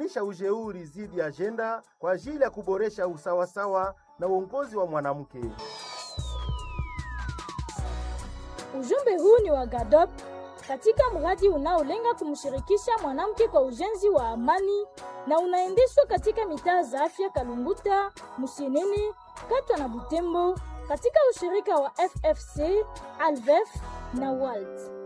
kupiganisha ujeuri zidi ya jenda kwa ajili ya kuboresha usawasawa na uongozi wa mwanamke. Ujumbe huu ni wa GADOP katika mradi unaolenga kumshirikisha mwanamke kwa ujenzi wa amani na unaendeshwa katika mitaa za afya Kalunguta, Musienene, Katwa na Butembo katika ushirika wa FFC, Alvef na WALT.